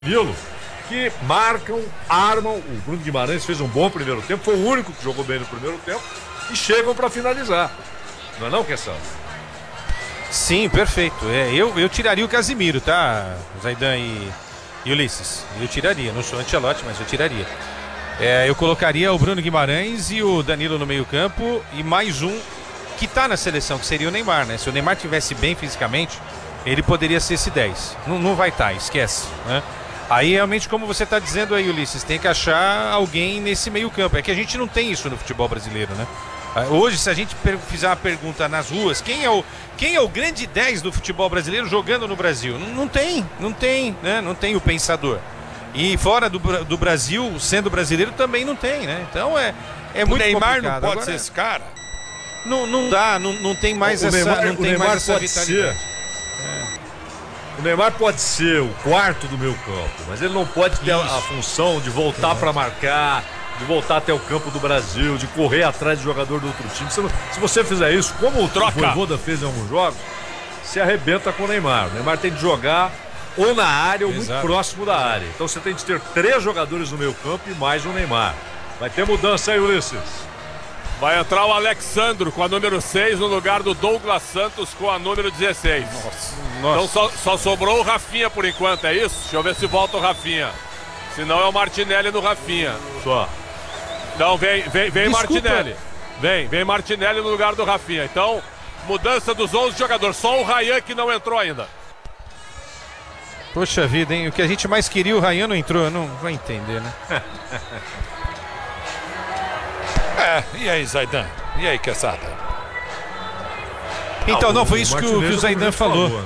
Danilo, que marcam, armam. O Bruno Guimarães fez um bom primeiro tempo, foi o único que jogou bem no primeiro tempo e chegam para finalizar. Não é não, Kessel? Sim, perfeito. Eu tiraria o Casimiro, tá, Zaidan e Ulisses? Eu tiraria, não sou Ancelotti, mas eu tiraria. Eu colocaria o Bruno Guimarães e o Danilo no meio campo e mais um que tá na seleção, que seria o Neymar, né? Se o Neymar tivesse bem fisicamente, ele poderia ser esse 10. Não vai estar, esquece, né? Aí realmente, como você está dizendo aí, Ulisses, tem que achar alguém nesse meio campo. É que a gente não tem isso no futebol brasileiro, né? Hoje, se a gente fizer uma pergunta nas ruas, quem é o grande 10 do futebol brasileiro jogando no Brasil? Não tem, né? Não tem o pensador. E fora do Brasil, sendo brasileiro, também não tem, né? Então é muito Neymar complicado. Não pode agora, ser esse cara? Não dá, não tem mais essa vitalidade. O Neymar pode ser o quarto do meio campo, mas ele não pode ter a função de voltar para marcar, de voltar até o campo do Brasil, de correr atrás de jogador do outro time. Se você fizer isso, como o Vojvoda fez em alguns jogos, se arrebenta com o Neymar. O Neymar tem de jogar ou na área ou muito próximo da área. Então você tem de ter 3 jogadores no meio campo e mais um Neymar. Vai ter mudança aí, Ulisses. Vai entrar o Alexandro com a número 6 no lugar do Douglas Santos com a número 16. Nossa. Então só sobrou o Rafinha por enquanto, é isso? Deixa eu ver se volta o Rafinha. Se não é o Martinelli no Rafinha. Só. Então vem Martinelli. Vem Martinelli no lugar do Rafinha. Então, mudança dos 11 jogadores. Só o Ryan que não entrou ainda. Poxa vida, hein? O que a gente mais queria, o Ryan não entrou. Não vai entender, né? E aí, Zaidan? E aí, Quesada? Então, não, foi isso que o Zaidan falou.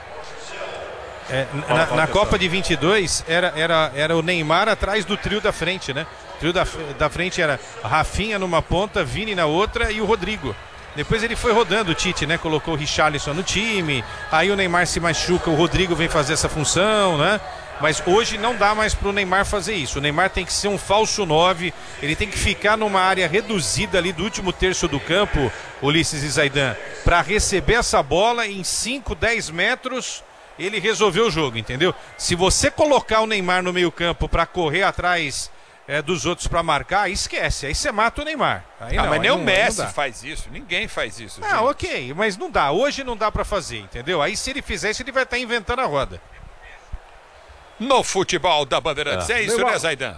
Na Copa de 22 era o Neymar atrás do trio da frente, né? O trio da frente era Rafinha numa ponta, Vini na outra e o Rodrigo. Depois ele foi rodando o Tite, né? Colocou o Richarlison no time, aí o Neymar se machuca, o Rodrigo vem fazer essa função, né? Mas hoje não dá mais pro Neymar fazer isso. O Neymar tem que ser um falso 9, ele tem que ficar numa área reduzida ali do último terço do campo, Ulisses e Zaidan, para receber essa bola em 5, 10 metros, ele resolveu o jogo, entendeu? Se você colocar o Neymar no meio campo para correr atrás dos outros para marcar, esquece, aí você mata o Neymar. Aí mas nem o Messi faz isso, ninguém faz isso. Ok, mas não dá, hoje não dá para fazer, entendeu? Aí se ele fizer isso, ele vai estar inventando a roda. No futebol da Bandeirantes, é isso, Neymar, né, Zaidan?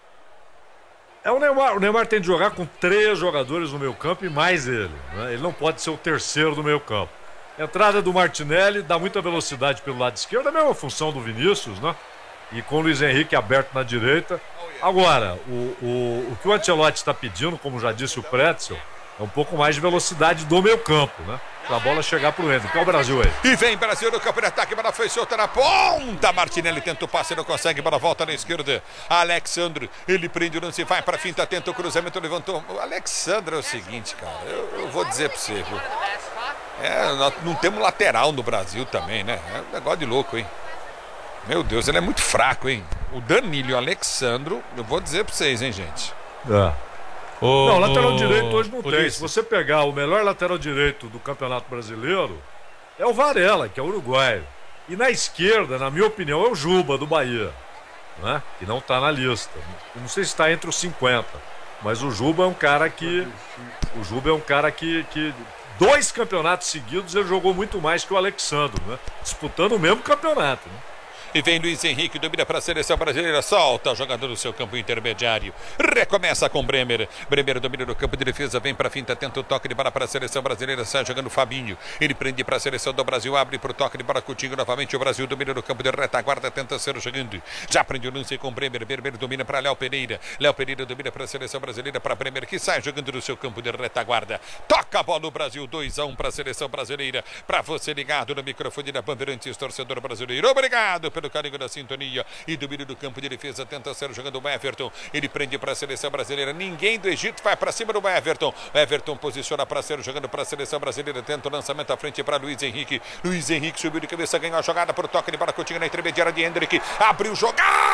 O Neymar tem de jogar com 3 jogadores no meio campo e mais ele, né? Ele não pode ser o terceiro do meio campo. Entrada do Martinelli, dá muita velocidade pelo lado esquerdo, é a mesma função do Vinícius, né? E com o Luiz Henrique aberto na direita. Agora, o que o Ancelotti está pedindo, como já disse o Pretzel, é um pouco mais de velocidade do meio campo, né? Pra bola chegar pro Ender. Que é o Brasil aí. E vem Brasil no campo de ataque, bola foi solta na ponta. Martinelli tenta o passe, não consegue, bola volta na esquerda. Alexandre, ele prende o lance, vai pra finta, tenta o cruzamento, levantou. O Alexandre é o seguinte, cara, eu vou dizer pra você, viu? Nós não temos lateral no Brasil também, né? É um negócio de louco, hein? Meu Deus, ele é muito fraco, hein? O Danilo e o Alexandro, eu vou dizer pra vocês, hein, gente? Não, lateral direito hoje não tem. Se você pegar o melhor lateral direito do Campeonato Brasileiro, é o Varela, que é uruguaio. E na esquerda, na minha opinião, é o Juba, do Bahia, né? Que não tá na lista. Não sei se está entre os 50, mas o Juba é um cara que... O Juba é um cara que 2 campeonatos seguidos ele jogou muito mais que o Alexandre, né? Disputando o mesmo campeonato, né? E vem Luiz Henrique, domina para a seleção brasileira, solta o jogador do seu campo intermediário. Recomeça com Bremer. Bremer domina no campo de defesa, vem para a finta, tenta o toque de bola para a seleção brasileira, sai jogando Fabinho. Ele prende para a seleção do Brasil, abre para o toque de bola, Coutinho novamente. O Brasil domina no campo de retaguarda, tenta ser jogando. Já prende o lance com Bremer. Bremer domina para Léo Pereira. Léo Pereira domina para a seleção brasileira, para Bremer, que sai jogando no seu campo de retaguarda. Toca a bola o Brasil, 2-1 para a seleção brasileira. Para você ligado no microfone da Bandeirantes, torcedor brasileiro. Obrigado pelo carinho da sintonia. E domínio do campo de defesa, tenta ser jogando o Everton. Ele prende para a seleção brasileira. Ninguém do Egito vai para cima do Everton. Everton posiciona para ser jogando para a seleção brasileira. Tenta o lançamento à frente para Luiz Henrique. Luiz Henrique subiu de cabeça, ganhou a jogada por toque de bola, Coutinho na intermediária de Hendrick. Abriu jogada.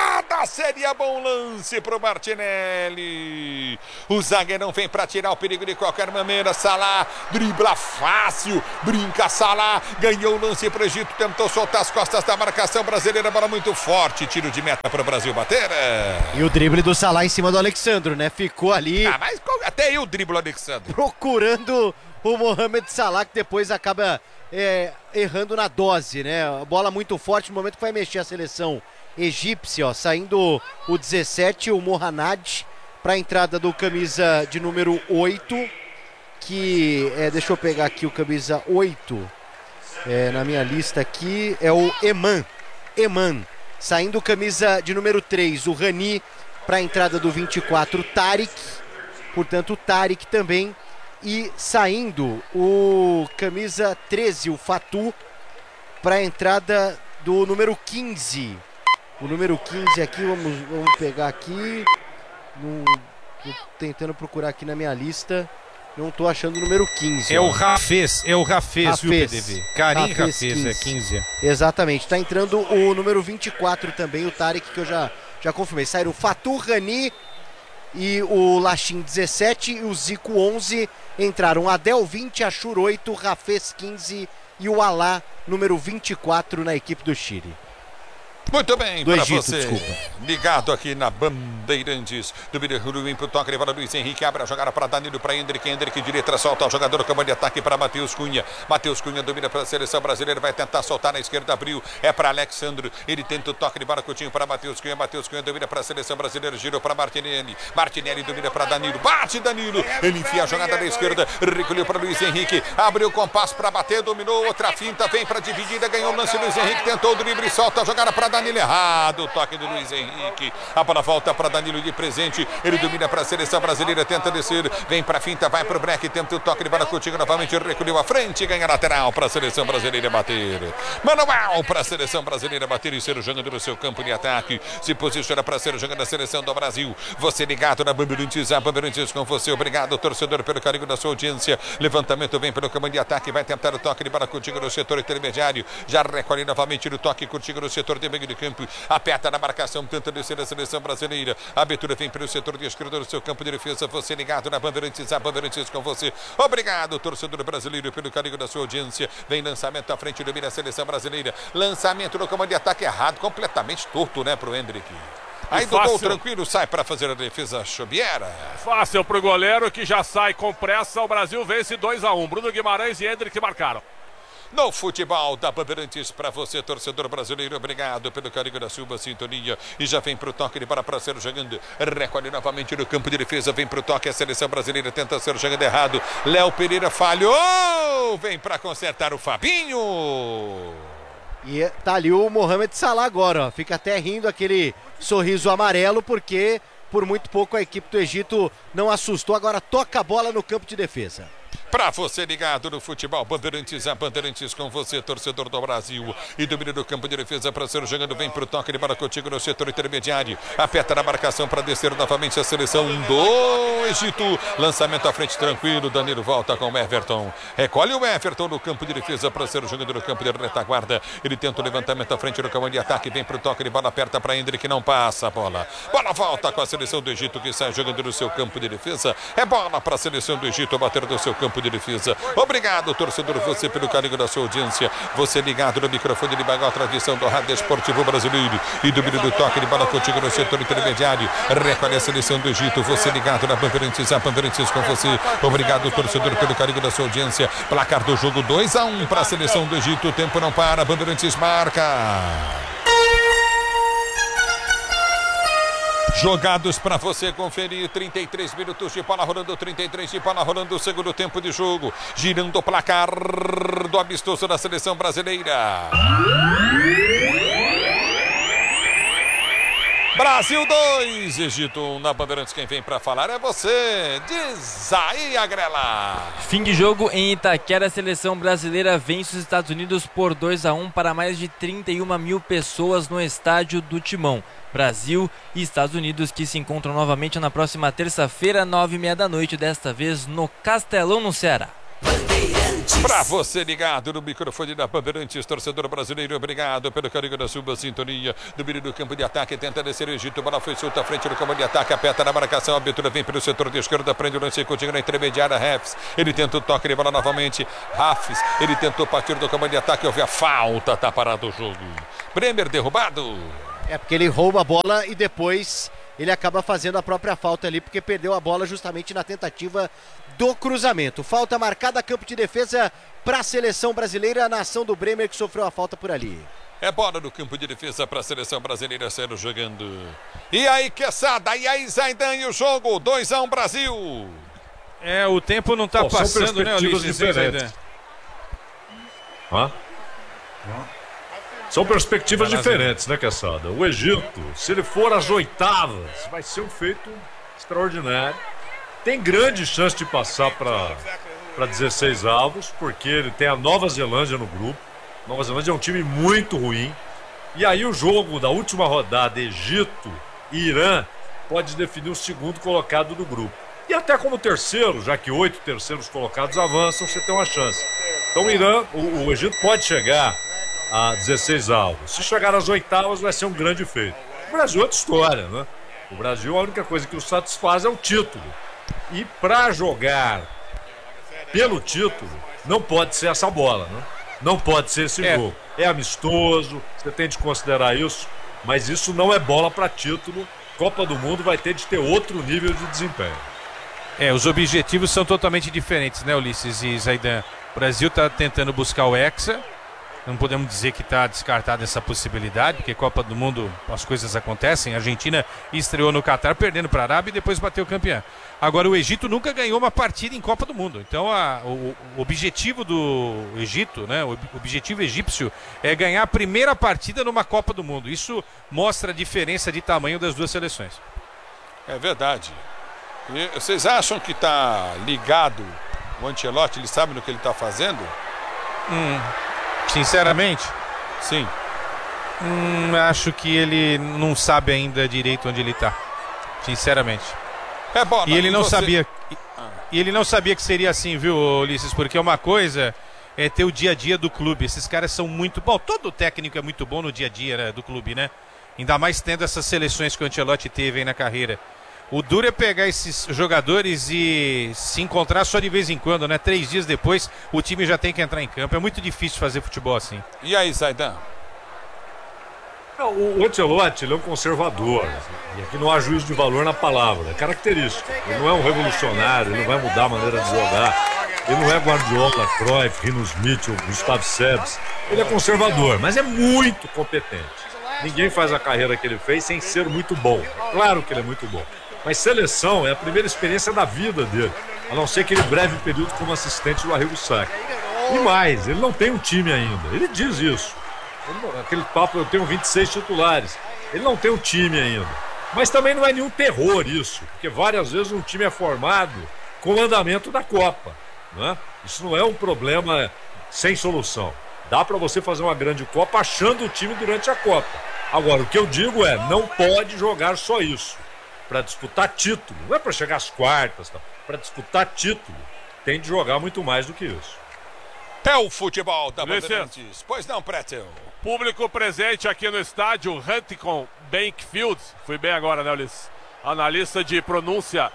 seria bom lance pro Martinelli. O zagueirão vem para tirar o perigo de qualquer maneira. Salah dribla fácil, brinca Salah, ganhou o lance pro Egito, tentou soltar as costas da marcação brasileira, bola muito forte, tiro de meta pro Brasil bater. E o drible do Salah em cima do Alexandro, né? Ficou ali. Mas até eu driblo o Alexandro. Procurando o Mohamed Salah, que depois acaba errando na dose, né? Bola muito forte no momento que vai mexer a seleção egípcia, ó, saindo o 17, o Mohamed, para a entrada do camisa de número 8, que deixa eu pegar aqui o camisa 8, na minha lista aqui, é o Eman, saindo o camisa de número 3, o Rani, para a entrada do 24, Tariq, portanto o Tariq também, e saindo o camisa 13, o Fatu, para a entrada do número 15. O número 15 aqui, vamos pegar aqui. Tô tentando procurar aqui na minha lista. Não tô achando o número 15. É o Rafez, viu, PDV? Karim Rafez, 15. Exatamente, tá entrando o número 24 também, o Tariq, que eu já confirmei. Saíram o Fatu, Rani e o Lachin 17 e o Zico 11. Entraram Adel 20, Ashur 8, Rafez 15 e o Alá, número 24 na equipe do Chile. Muito bem, para você, desculpa. Ligado aqui na Bandeirantes, do Biruim pro toque, levando Luiz Henrique, abre a jogada para Danilo, para Hendrick direita, solta o jogador, comando de ataque para Matheus Cunha domina para a seleção brasileira, vai tentar soltar na esquerda, abriu, é para Alexandre, ele tenta o toque de bola curtinho para Matheus Cunha domina para a seleção brasileira, girou para Martinelli domina para Danilo, bate Danilo, ele enfia a jogada da esquerda, recolheu para Luiz Henrique, abriu o compasso para bater, dominou, outra finta, vem para dividida, ganhou o lance, Luiz Henrique tentou o drible, solta a jogada para Danilo, errado, o toque do Luiz Henrique, a bola volta para Danilo de presente, ele domina para a seleção brasileira, tenta descer, vem para a finta, vai para o break, tenta o toque de bola contigo novamente, recolheu à frente, ganha lateral para a seleção brasileira bater, manual para a seleção brasileira bater e ser jogando no seu campo de ataque, se posiciona para ser jogando a seleção do Brasil, você ligado na Bandeirantes, a Bandeirantes com você, obrigado torcedor pelo carinho da sua audiência, levantamento vem pelo campo de ataque, vai tentar o toque de bola contigo no setor intermediário, já recolhe novamente o toque contigo no setor de meio de campo, aperta na marcação, tenta descer a seleção brasileira, a abertura vem pelo setor de esquerda do seu campo de defesa, você ligado na Bandeirantes, a Bandeirantes com você, obrigado torcedor brasileiro pelo carinho da sua audiência, vem lançamento à frente, domina a seleção brasileira, lançamento no comando de ataque errado, completamente torto, né, pro Hendrick. Aí do gol tranquilo, sai para fazer a defesa Chobiera. Fácil pro goleiro que já sai com pressa, o Brasil vence 2-1, Bruno Guimarães e Hendrick marcaram. No futebol da Bandeirantes para você, torcedor brasileiro, obrigado pelo carinho da sua sintonia, e já vem pro toque de bola para ser jogando, recolhe novamente no campo de defesa, vem pro toque, a seleção brasileira tenta ser jogando errado, Léo Pereira falhou, vem para consertar o Fabinho. E tá ali o Mohamed Salah agora, ó, fica até rindo aquele sorriso amarelo, porque por muito pouco a equipe do Egito não assustou, agora toca a bola no campo de defesa. Para você ligado no futebol, Bandeirantes, a Bandeirantes com você, torcedor do Brasil, e domina do campo de defesa para ser jogando, vem pro toque de bola contigo no setor intermediário, aperta na marcação para descer novamente a seleção do Egito, lançamento à frente tranquilo, Danilo volta com o Everton, recolhe o Everton no campo de defesa para ser jogando no campo de retaguarda, ele tenta o levantamento à frente no campo de ataque, vem pro toque de bola, aperta para Hendrick, não passa a bola volta com a seleção do Egito que sai jogando no seu campo de defesa, é bola para a seleção do Egito bater no seu campo de defesa. Obrigado, torcedor, você pelo carinho da sua audiência. Você ligado no microfone de Bagó, tradição do rádio esportivo brasileiro. E domínio do toque de bola contigo no setor intermediário. Recolhe a seleção do Egito. Você ligado na Bandeirantes, a Bandeirantes com você. Obrigado, torcedor, pelo carinho da sua audiência. Placar do jogo 2-1 para a seleção do Egito. O tempo não para. Bandeirantes marca. Jogados para você conferir, 33 minutos de bola rolando, 33 de bola rolando, o segundo tempo de jogo, girando o placar do amistoso da seleção brasileira. Brasil 2, Egito 1, na Bandeirantes, quem vem para falar é você, diz aí, Agrela. Fim de jogo em Itaquera, a seleção brasileira vence os Estados Unidos por 2-1 para mais de 31 mil pessoas no estádio do Timão. Brasil e Estados Unidos que se encontram novamente na próxima terça-feira, 9h30 da noite, desta vez no Castelão, no Ceará. Pra você ligado no microfone da Bandeirantes, torcedor brasileiro, obrigado pelo carinho da sua sintonia. Do meio do campo de ataque, tenta descer o Egito, bola foi solta à frente do campo de ataque, aperta na marcação, a abertura vem pelo setor de esquerda, prende o lance e continua na intermediária, Refs, ele tenta o toque de bola novamente, Rafs, ele tentou partir do campo de ataque, houve a falta, tá parado o jogo. Bremer derrubado. É porque ele rouba a bola e depois ele acaba fazendo a própria falta ali, porque perdeu a bola justamente na tentativa do cruzamento. Falta marcada, campo de defesa para a seleção brasileira, a nação do Bremer que sofreu a falta por ali. É bola no campo de defesa para a seleção brasileira sendo jogando. E aí, Quesada, e aí, Zaidan, e o jogo, 2-1 Brasil. É, o tempo não tá passando, né, Ulisses? São perspectivas diferentes, né, Quesada? O Egito, se ele for às oitavas, vai ser um feito extraordinário. Tem grande chance de passar para 16 avos, porque ele tem a Nova Zelândia no grupo. Nova Zelândia é um time muito ruim. E aí o jogo da última rodada, Egito e Irã, pode definir o segundo colocado do grupo. E até como terceiro, já que 8 terceiros colocados avançam, você tem uma chance. Então o Irã, o Egito pode chegar a 16 avos. Se chegar às oitavas, vai ser um grande feito. O Brasil é outra história, né? O Brasil, a única coisa que o satisfaz é o título. E para jogar pelo título, não pode ser essa bola, né? Não pode ser esse jogo. É amistoso, você tem de considerar isso, mas isso não é bola para título. Copa do Mundo vai ter de ter outro nível de desempenho. Os objetivos são totalmente diferentes, né, Ulisses e Zaidan? O Brasil está tentando buscar o Hexa. Não podemos dizer que está descartada essa possibilidade, porque Copa do Mundo as coisas acontecem. A Argentina estreou no Catar perdendo para a Arábia e depois bateu campeã. Agora o Egito nunca ganhou uma partida em Copa do Mundo. Então o objetivo do Egito, né, o objetivo egípcio é ganhar a primeira partida numa Copa do Mundo. Isso mostra a diferença de tamanho das duas seleções. É verdade. E vocês acham que está ligado o Ancelotti? Ele sabe no que ele está fazendo? Sinceramente? Sim. Acho que ele não sabe ainda direito onde ele está. Sinceramente. É bom. E ele não sabia. E ele não sabia que seria assim, viu, Ulisses? Porque uma coisa é ter o dia a dia do clube. Esses caras são muito bom. Todo técnico é muito bom no dia a dia, né, do clube, né? Ainda mais tendo essas seleções que o Ancelotti teve aí na carreira. O duro é pegar esses jogadores e se encontrar só de vez em quando, né? 3 dias depois, o time já tem que entrar em campo. É muito difícil fazer futebol assim. E aí, Zaidan? O Ancelotti, ele é um conservador. E aqui não há juízo de valor na palavra. É característica. Ele não é um revolucionário, ele não vai mudar a maneira de jogar. Ele não é Guardiola, Cruyff, Rino Smith ou Gustavo Sebes. Ele é conservador, mas é muito competente. Ninguém faz a carreira que ele fez sem ser muito bom. Claro que ele é muito bom. Mas seleção é a primeira experiência da vida dele, a não ser aquele breve período como assistente do Arrigo Sacchi. E mais, ele não tem um time ainda, ele diz isso. Aquele papo, eu tenho 26 titulares. Ele não tem um time ainda. Mas também não é nenhum terror isso, porque várias vezes um time é formado com o andamento da Copa, né? Isso não é um problema sem solução. Dá para você fazer uma grande Copa achando o time durante a Copa. Agora, o que eu digo é, não pode jogar só isso. Para disputar título, não é para chegar às quartas, tá? Para disputar título, tem de jogar muito mais do que isso. É o futebol da Bandeirantes. Pois não, Pretzel. Público presente aqui no estádio Huntington Bank Field. Fui bem agora, né, Ulisses? Analista de pronúncia,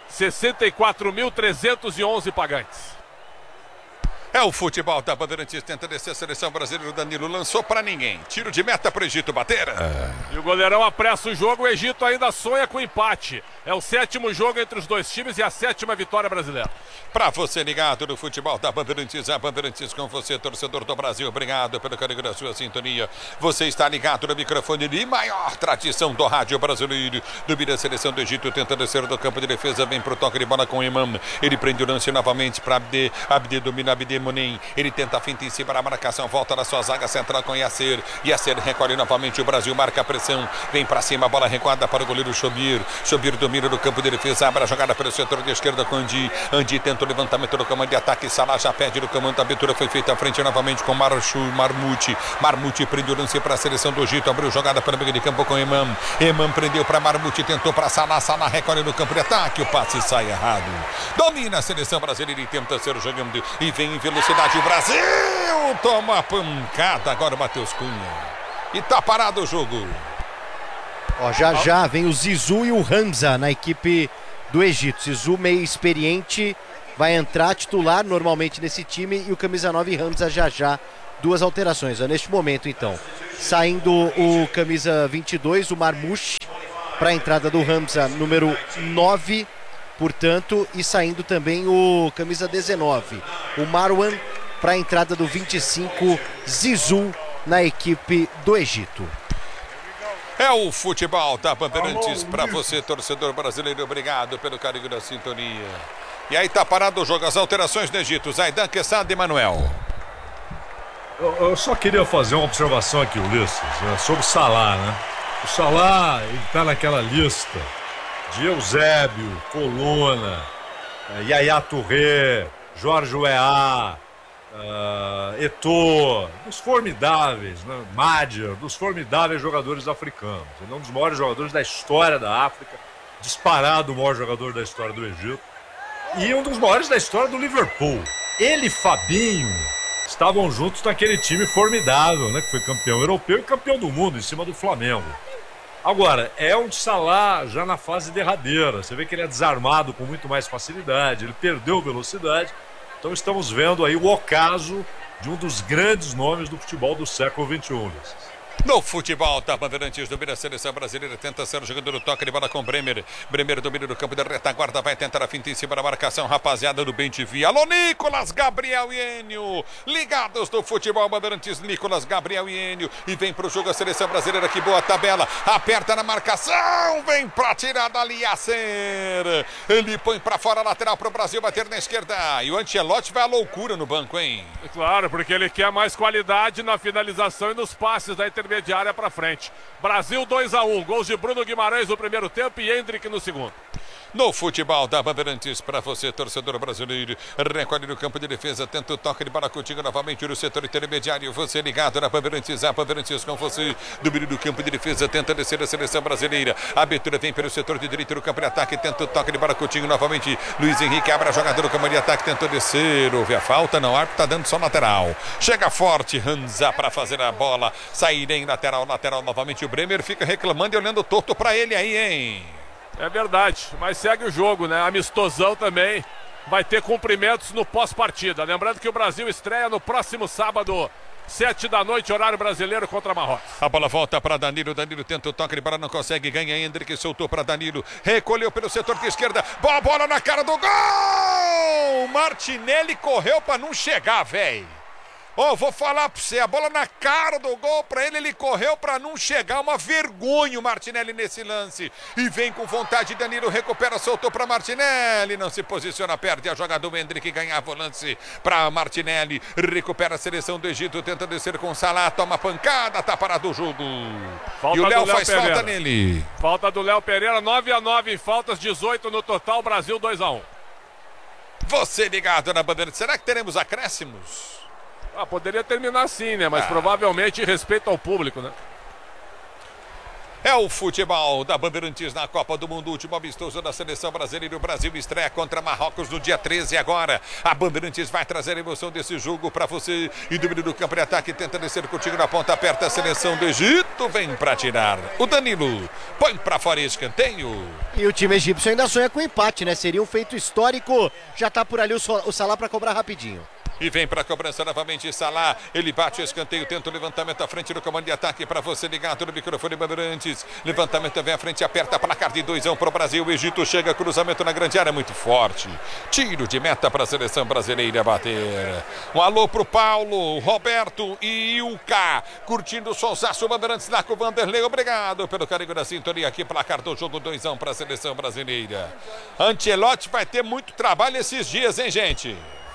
64.311 pagantes. É o futebol da Bandeirantes, tenta descer a seleção brasileira. O Danilo lançou pra ninguém. Tiro de meta pro Egito bater. E o goleirão apressa o jogo. O Egito ainda sonha com empate. É o 7º jogo entre os dois times e a 7ª vitória brasileira. Pra você ligado no futebol da Bandeirantes, a Bandeirantes com você, torcedor do Brasil. Obrigado pelo carinho da sua sintonia. Você está ligado no microfone de maior tradição do rádio brasileiro. Domina a seleção do Egito, tenta descer do campo de defesa. Vem pro toque de bola com o Imam. Ele prende o lance novamente pra Abde. Abde domina Abde Monem. Ele tenta a finta em cima da marcação. Volta na sua zaga central com Yasser. Yasser recolhe novamente. O Brasil marca a pressão. Vem pra cima, a bola recuada para o goleiro Chobir. Chobir domina. Danilo no campo de defesa, abre a jogada pelo setor de esquerda com Andi. Andi tenta o levantamento do comando de ataque, Salah já perde no comando, a abertura foi feita à frente novamente com Marmuti. Marmuti prende o lance para a seleção do Egito, abriu jogada para o meio de campo com Imam. Imam prendeu para Marmuti, tentou para Salah, Salah recolhe no campo de ataque, o passe sai errado. Domina a seleção brasileira e tenta ser jogando e vem em velocidade o Brasil, toma a pancada agora o Matheus Cunha e tá parado o jogo. Ó, já vem o Zizou e o Hamza na equipe do Egito. Zizou meio experiente, vai entrar titular normalmente nesse time, e o camisa 9 Hamza já. Duas alterações, ó, neste momento então. Saindo o camisa 22, o Marmouche, para a entrada do Hamza, número 9, portanto, e saindo também o camisa 19, o Marwan, para a entrada do 25, Zizou, na equipe do Egito. É o futebol da Bandeirantes para você, torcedor brasileiro. Obrigado pelo carinho da sintonia. E aí tá parado o jogo, as alterações no Egito. Zaidan, Quesada e Manuel. Eu só queria fazer uma observação aqui, Ulisses, sobre o Salah, né? O Salah, ele tá naquela lista de Eusébio, Colonna, Yaya Touré, Jorge Weah, Eto'o, dos formidáveis, né? Madjer, dos formidáveis jogadores africanos. Ele é um dos maiores jogadores da história da África, disparado o maior jogador da história do Egito, e um dos maiores da história do Liverpool. Ele e Fabinho estavam juntos naquele time formidável, né? Que foi campeão europeu e campeão do mundo em cima do Flamengo. Agora, é um Salah já na fase derradeira. Você vê que ele é desarmado com muito mais facilidade, ele perdeu velocidade. Então estamos vendo aí o ocaso de um dos grandes nomes do futebol do século XXI. No futebol, tá Bandeirantes, domina a seleção brasileira, tenta ser o jogador do toque de bola com Bremer. Bremer domina no campo da retaguarda, vai tentar a finta em cima da marcação, rapaziada do Bem TV. Alô, Nicolas, Gabriel e Enio, ligados no futebol Bandeirantes, Nicolas, Gabriel e Enio. E vem pro jogo a seleção brasileira, que boa tabela, aperta na marcação, vem pra tirada ali, Yasser. Ele põe pra fora, lateral pro Brasil, bater na esquerda. E o Ancelotti vai à loucura no banco, hein? Claro, porque ele quer mais qualidade na finalização e nos passes da intermediária para frente. Brasil 2-1, gols de Bruno Guimarães no primeiro tempo e Hendrick no segundo. No futebol da Bandeirantes, para você, torcedor brasileiro, recolhe no campo de defesa, tenta o toque de bola contigo novamente no setor intermediário, você ligado na Bandeirantes, a Bandeirantes com você, domínio do campo de defesa, tenta descer a seleção brasileira, a abertura vem pelo setor de direito no campo de ataque, tenta o toque de bola contigo novamente, Luiz Henrique abre a jogada no campo de ataque, tentou descer, houve a falta, não, o árbitro tá dando só lateral, chega forte, Hansa para fazer a bola, sair em lateral novamente, o Bremer fica reclamando e olhando torto para ele aí, hein? É verdade, mas segue o jogo, né? Amistosão também vai ter cumprimentos no pós-partida. Lembrando que o Brasil estreia no próximo sábado, 7 da noite, horário brasileiro, contra Marrocos. A bola volta para Danilo, Danilo tenta o toque de bola, não consegue, ganha Hendrick, soltou para Danilo, recolheu pelo setor de esquerda, bola na cara do gol! Martinelli correu para não chegar, velho. Vou falar pra você, a bola na cara do gol pra ele correu pra não chegar, uma vergonha o Martinelli nesse lance, e vem com vontade, Danilo recupera, soltou pra Martinelli, não se posiciona, perde a jogada do Hendrick, ganhava o lance pra Martinelli, recupera a seleção do Egito, tenta descer com Salah, toma pancada, tá parado o jogo, e o Léo faz falta nele. Falta do Léo Pereira, 9-9 em faltas, 18 no total, Brasil 2-1. Você ligado na bandeira, será que teremos acréscimos? Poderia terminar assim, né? Mas provavelmente respeito ao público, né? É o futebol da Bandeirantes na Copa do Mundo, último amistoso da seleção brasileira. O Brasil estreia contra Marrocos no dia 13 agora. A Bandeirantes vai trazer a emoção desse jogo para você. E domínio do campo de ataque, tenta descer contigo na ponta, aperta a seleção do Egito, vem para tirar. O Danilo põe para fora escanteio. E o time egípcio ainda sonha com empate, né? Seria um feito histórico. Já tá por ali o Salah para cobrar rapidinho. E vem para a cobrança novamente Salah, ele bate o escanteio, tenta o levantamento à frente do comando de ataque para você ligado no microfone Bandeirantes, levantamento vem à frente, aperta placar de 2-1 para o Brasil, o Egito chega, cruzamento na grande área, muito forte, tiro de meta para a seleção brasileira bater. Um alô pro Paulo, Roberto e Ilka, curtindo o solzaço Bandeirantes lá com o Vanderlei, obrigado pelo carinho da sintonia aqui, placar do jogo 2-1 para a seleção brasileira. Ancelotti vai ter muito trabalho esses dias, hein, gente?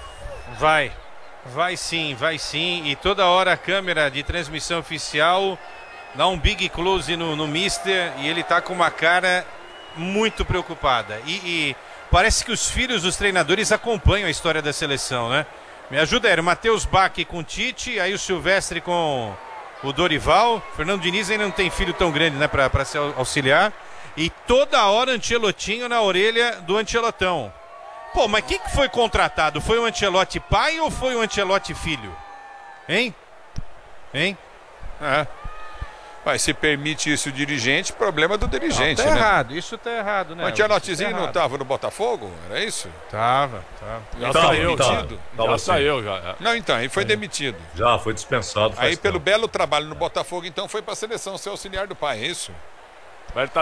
Vai sim, e toda hora a câmera de transmissão oficial dá um big close no Mister, e ele tá com uma cara muito preocupada. E parece que os filhos dos treinadores acompanham a história da seleção, né? Me ajuda, era o Matheus Bach com o Tite, aí o Silvestre com o Dorival. Fernando Diniz ainda não tem filho tão grande, né, para se auxiliar. E toda hora Ancelotinho na orelha do Ancelotão. Pô, mas quem que foi contratado? Foi o Ancelotti pai ou foi o Ancelotti filho? Hein? Mas se permite isso o dirigente, problema do dirigente, tá né? errado, isso tá errado, né? O Ancelottizinho não estava no Botafogo? Era isso? Tava. Já Tava, saiu, tava. já saiu, já. Não, então, ele foi demitido. Já foi dispensado. Aí, faz pelo tempo. belo trabalho no Botafogo, então foi para a seleção ser auxiliar do pai, é isso? Mas ele tá